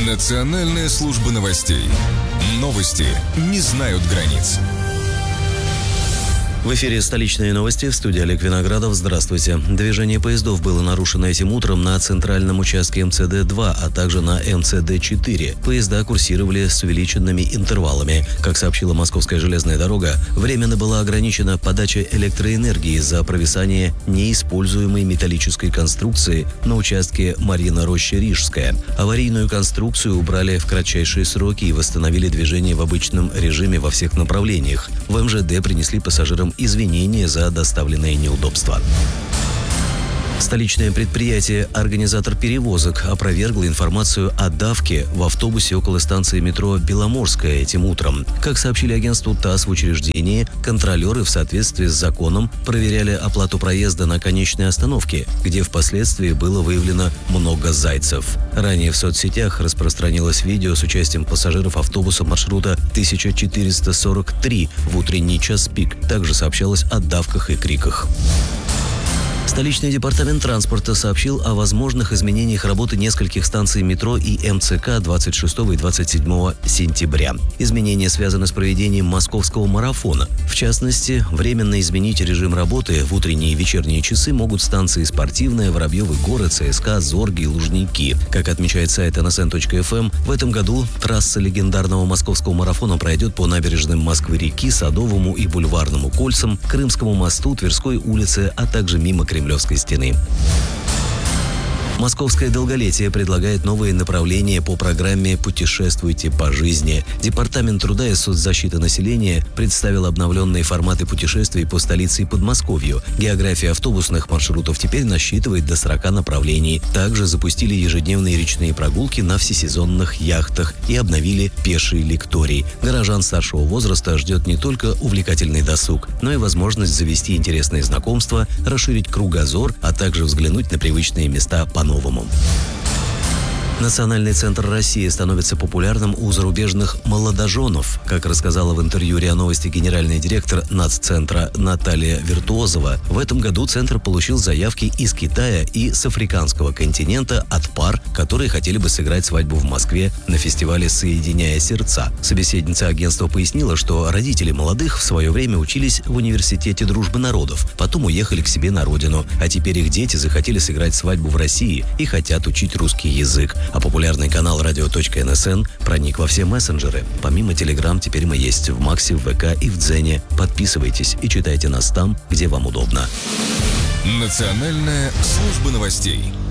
Национальная служба новостей. Новости не знают границ. В эфире «Столичные новости», в студии Олег Виноградов. Здравствуйте. Движение поездов было нарушено этим утром на центральном участке МЦД-2, а также на МЦД-4. Поезда курсировали с увеличенными интервалами. Как сообщила Московская железная дорога, временно была ограничена подача электроэнергии из-за провисания неиспользуемой металлической конструкции на участке Марьино-Роща-Рижская. Аварийную конструкцию убрали в кратчайшие сроки и восстановили движение в обычном режиме во всех направлениях. В МЖД принесли пассажирам извинения за доставленные неудобства. Столичное предприятие «Организатор перевозок» опровергло информацию о давке в автобусе около станции метро «Беломорская» этим утром. Как сообщили агентству ТАСС, в учреждении контролеры в соответствии с законом проверяли оплату проезда на конечной остановке, где впоследствии было выявлено много зайцев. Ранее в соцсетях распространилось видео с участием пассажиров автобуса маршрута 1443 в утренний час пик. Также сообщалось о давках и криках. Столичный департамент транспорта сообщил о возможных изменениях работы нескольких станций метро и МЦК 26 и 27 сентября. Изменения связаны с проведением московского марафона. В частности, временно изменить режим работы в утренние и вечерние часы могут станции «Спортивная», «Воробьевы горы», ЦСКА, «Зорги» и «Лужники». Как отмечает сайт nsn.fm, в этом году трасса легендарного московского марафона пройдет по набережным Москвы-реки, Садовому и Бульварному кольцам, Крымскому мосту, Тверской улице, а также мимо Кремлевской стены. Московское долголетие предлагает новые направления по программе «Путешествуйте по жизни». Департамент труда и соцзащиты населения представил обновленные форматы путешествий по столице и Подмосковью. География автобусных маршрутов теперь насчитывает до 40 направлений. Также запустили ежедневные речные прогулки на всесезонных яхтах и обновили пеший лекторий. Горожан старшего возраста ждет не только увлекательный досуг, но и возможность завести интересные знакомства, расширить кругозор, а также взглянуть на привычные места по-новому. Национальный центр России становится популярным у зарубежных молодоженов. Как рассказала в интервью РИА Новости генеральный директор наццентра Наталья Виртуозова, в этом году центр получил заявки из Китая и с африканского континента от пар, которые хотели бы сыграть свадьбу в Москве на фестивале «Соединяя сердца». Собеседница агентства пояснила, что родители молодых в свое время учились в Университете дружбы народов, потом уехали к себе на родину, а теперь их дети захотели сыграть свадьбу в России и хотят учить русский язык. А популярный канал «Радио.НСН» проник во все мессенджеры. Помимо Telegram, теперь мы есть в Максе, в ВК и в Дзене. Подписывайтесь и читайте нас там, где вам удобно. Национальная служба новостей.